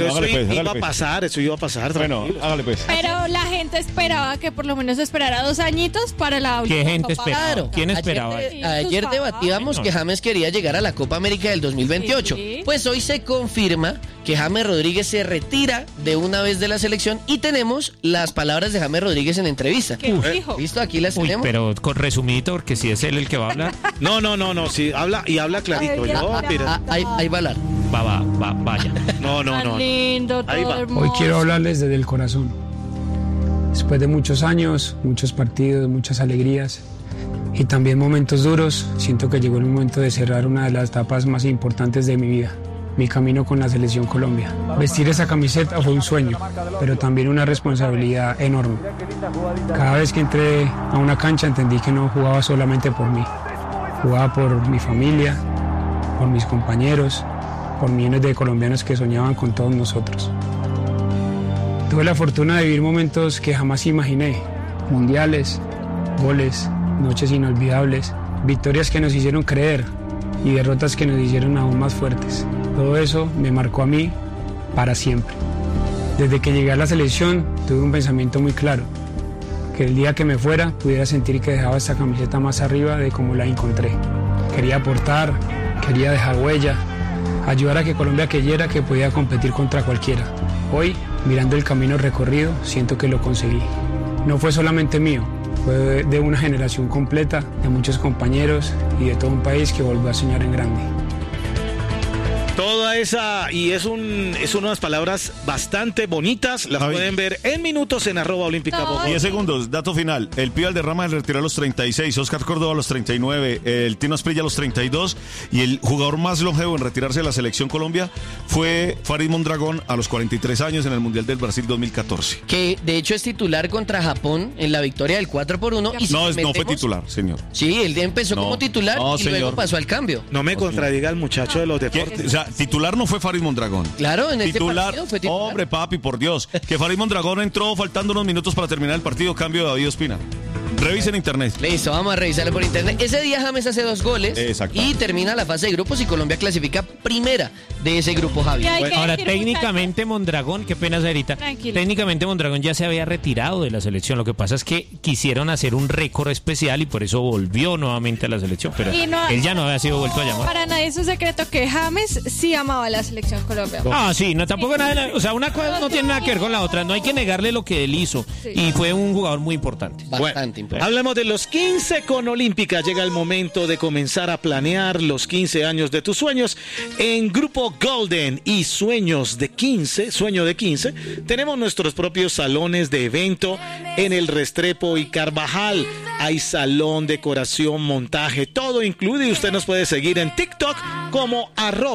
iba a pasar, eso iba a pasar. Bueno, hágale pues. Pero la gente esperaba que por lo menos esperara 2 añitos para la última ¿Qué gente Copa. esperaba? Claro. ¿Quién esperaba? Ayer debatíamos que James quería llegar a la Copa América del 2028. Sí. Pues hoy se confirma que James Rodríguez se retira de una vez de la selección y tenemos las palabras de James Rodríguez en entrevista. ¿Qué dijo? ¿Listo? Aquí las Uy, tenemos. pero con resumidito, porque si es él el que va a hablar, No, sí, habla clarito. Ay, Yo, mira. Ahí va a hablar. vaya. No. Tan lindo, Ahí todo va. hermoso. Hoy quiero hablarles desde el corazón. Después de muchos años, muchos partidos, muchas alegrías y también momentos duros, siento que llegó el momento de cerrar una de las etapas más importantes de mi vida, mi camino con la Selección Colombia. Vestir esa camiseta fue un sueño, pero también una responsabilidad enorme. Cada vez que entré a una cancha entendí que no jugaba solamente por mí, jugaba por mi familia, por mis compañeros, por millones de colombianos que soñaban con todos nosotros. Tuve la fortuna de vivir momentos que jamás imaginé, mundiales, goles, noches inolvidables, victorias que nos hicieron creer y derrotas que nos hicieron aún más fuertes. Todo eso me marcó a mí para siempre. Desde que llegué a la selección tuve un pensamiento muy claro, que el día que me fuera pudiera sentir que dejaba esta camiseta más arriba de como la encontré. Quería aportar, quería dejar huella, ayudar a que Colombia creyera que podía competir contra cualquiera. Hoy, mirando el camino recorrido, siento que lo conseguí. No fue solamente mío, fue de una generación completa, de muchos compañeros y de todo un país que volvió a soñar en grande. Toda esa, y es unas palabras bastante bonitas, las Javi. pueden ver en minutos en @olímpica Bogotá. 10 segundos, dato final. El Pío Valderrama se retiró a los 36, Oscar Córdoba a los 39, el Tino Asprilla a los 32 y el jugador más longevo en retirarse de la Selección Colombia fue Farid Mondragón a los 43 años en el Mundial del Brasil 2014. Que de hecho es titular contra Japón en la victoria del 4-1. Y si No fue metemos- titular, señor. Sí, él empezó No. como titular No, y luego señor. pasó al cambio. No me contradiga el muchacho de los ¿Qué? deportes. O sea, titular no fue Farid Mondragón. Claro, en este Titular, partido fue titular. hombre, papi, por Dios. Que Farid Mondragón entró faltando unos minutos para terminar el partido, cambio de David Ospina. Revisen internet. Listo, vamos a revisarlo por internet. Ese día James hace 2 goles Exacto. y termina la fase de grupos y Colombia clasifica primera de ese grupo, Javi. Y hay que Ahora, decir, técnicamente Mondragón, qué pena Sarita, Tranquilo. técnicamente Mondragón ya se había retirado de la selección. Lo que pasa es que quisieron hacer un récord especial y por eso volvió nuevamente a la selección. Pero Y no- él ya no había sido vuelto a llamar. Para nadie es un secreto que James sí amaba a la Selección Colombia. Ah, sí, no, tampoco nada, o sea, una cosa no tiene nada que ver con la otra, no hay que negarle lo que él hizo Sí. y fue un jugador muy importante. Bastante importante. Hablemos de los 15 con Olímpica. Llega el momento de comenzar a planear los 15 años de tus sueños. En Grupo Golden y Sueño de 15, tenemos nuestros propios salones de evento en el Restrepo y Carvajal. Hay salón, decoración, montaje, todo incluido y usted nos puede seguir en TikTok como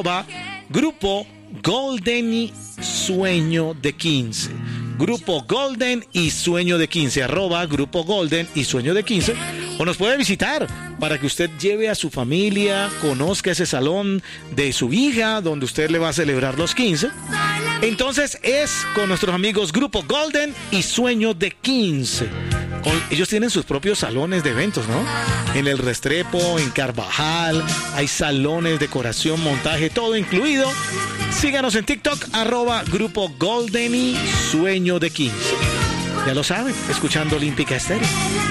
@Grupo Golden y Sueño de 15. Grupo Golden y Sueño de 15, @Grupo Golden y Sueño de 15, o nos puede visitar para que usted lleve a su familia, conozca ese salón de su hija donde usted le va a celebrar los 15. Entonces es con nuestros amigos Grupo Golden y Sueño de 15. Ellos tienen sus propios salones de eventos, ¿no? En el Restrepo, en Carvajal, hay salones, decoración, montaje, todo incluido. Síganos en TikTok, @Grupo Golden y Sueño de 15. Ya lo saben, escuchando Olímpica Estéreo.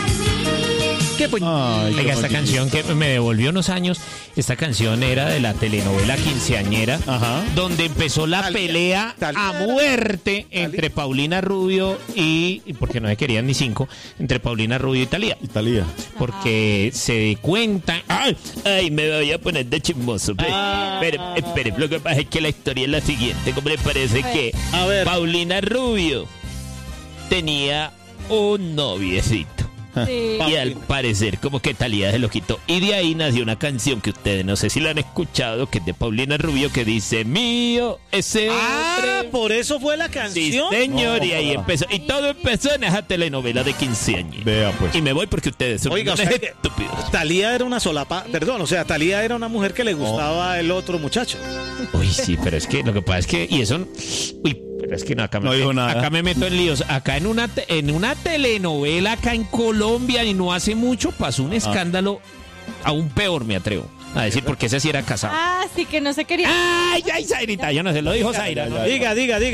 Qué Ay, Oiga, esta canción que me devolvió unos años, esta canción era de la telenovela Quinceañera, Ajá. donde empezó la pelea a muerte entre Paulina Rubio y porque no se querían ni 5, entre Paulina Rubio y Thalía. Italia. Porque se cuentan. Ay, me voy a poner de chismoso. Espere, lo que pasa es que la historia es la siguiente. ¿Cómo le parece que A ver. Paulina Rubio tenía un noviecito? Sí. Y al parecer como que Thalía se lo quitó. Y de ahí nació una canción que ustedes no sé si la han escuchado, que es de Paulina Rubio, que dice mío ese hombre. por eso fue la Sí, canción. señor, No, y ahí empezó. Y todo empezó en esa telenovela de 15 años. Vea, pues. Y me voy porque ustedes son Oiga, o unos sea que estúpidos. Thalía era una solapa, perdón, o sea, Thalía era una mujer que le gustaba el otro muchacho. Uy, sí, pero es que lo que pasa es que, y eso, uy, pero es que no, acá No dijo nada. acá me meto en líos. Acá en una telenovela acá en Colombia y no hace mucho pasó un escándalo aún peor, me atrevo a decir, porque ese sí era casado. Ah, sí que no se quería. Ay, Zairita, yo no sé, lo dijo Zaira, ¿no? Diga.